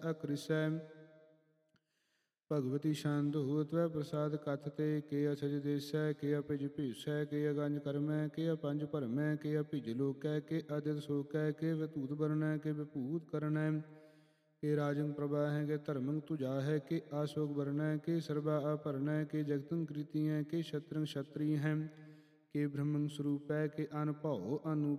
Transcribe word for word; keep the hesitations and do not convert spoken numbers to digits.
ਅਕ੍ਰਿਸੈ। ਭਗਵਤੀ ਛੰਦੁ ਤਵੈ ਪ੍ਰਸਾਦ ਕਥਤੇ, ਕੇ ਅਛਜ ਦੇਸੈ, ਕੇ ਅਪਿਜ ਭੀਸੈ, ਕੇ ਅਗੰਜ ਕਰਮੈ, ਕੇ ਅਪੰਜ ਭਰਮੈ, ਕੇ ਅਭਿਜ ਲੋਕੈ, ਕੇ ਅਦਿਤ ਸੋਕੈ, ਕੇ ਵਿਭੂਤ ਬਰਣੈ, ਕੇ ਵਿਭੂਤ ਕਰਣੈ, ਕੇ ਰਾਜੰ ਪ੍ਰਭਾਹੈ, ਕੇ ਧਰਮੰ ਤੁਜਾਹੈ, ਕੇ ਆਸੋਕ ਬਰਣੈ, ਕੇ ਸਰਬਾ ਅਭਰਣੈ, ਕੇ ਜਗਤੰ ਕ੍ਰਿਤੀਐ, ਕੇ ਛਤਰੰ ਛਤਰੀ ਹੈ, ਕੇ ਬ੍ਰਹਮੰ ਸਰੂਪੈ, ਕੇ ਅਨਭਉ ਅਨੂਪ